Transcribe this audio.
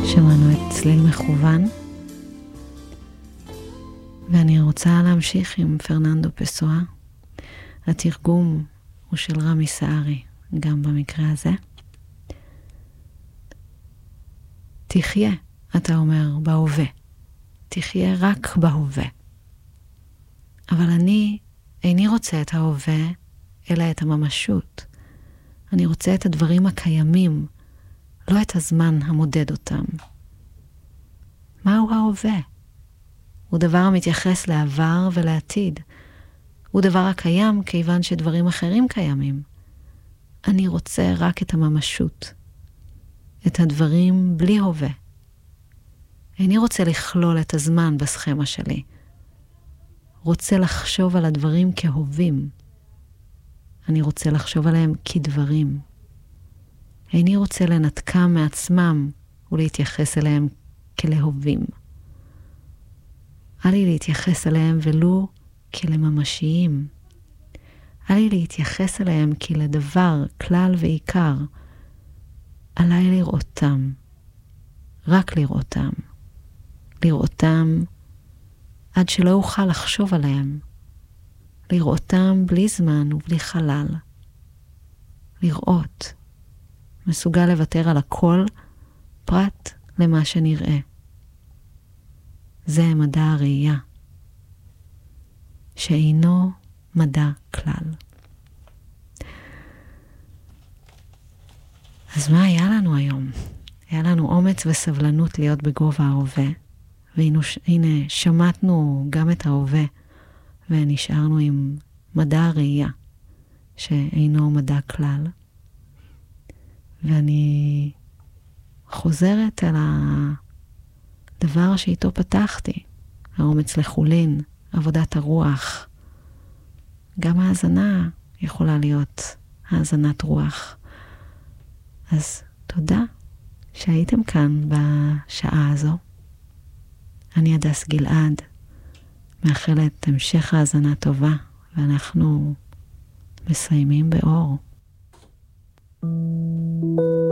שמענו את צליל מכוון, ואני רוצה להמשיך עם פרננדו פסואה. התרגום הוא של רמי סערי, גם במקרה הזה. תחיה, אתה אומר, בהווה. תחיה רק בהווה. אבל אני איני רוצה את ההווה, אלא את הממשות. אני רוצה את הדברים הקיימים, לא את הזמן המודד אותם. מהו ההווה? הוא דבר המתייחס לעבר ולעתיד. הוא דבר הקיים כיוון שדברים אחרים קיימים. אני רוצה רק את הממשות. את הדברים בלי הווה. איני רוצה לכלול את הזמן בסכמה שלי. רוצה לחשוב על הדברים כהווים. אני רוצה לחשוב עליהם כדברים. איני רוצה לנתקם מעצמם ולהתייחס אליהם כלהווים. אל לי להתייחס אליהם ולו כלממשיים. אל לי להתייחס אליהם כלדבר, כלל ועיקר. עליי לראותם. רק לראותם. לראותם עד שלא אוכל לחשוב עליהם. לראותם בלי זמן ובלי חלל. לראות. מסוגל לוותר על הכל פרט למה שנראה. זה מדע הראייה, שאינו מדע כלל. אז מה היה לנו היום? היה לנו אומץ וסבלנות להיות בגובה ההווה, והנה שמעתנו גם את ההווה, ונשארנו עם מדע הראייה, שאינו מדע כלל. ואני חוזרת על הדבר שאיתו פתחתי, האומץ לחולין, עבודת הרוח. גם ההאזנה יכולה להיות האזנת רוח. אז תודה שהייתם כאן בשעה הזו. אני הדס גלעד, מאחלת המשך האזנה טובה, ואנחנו מסיימים באור.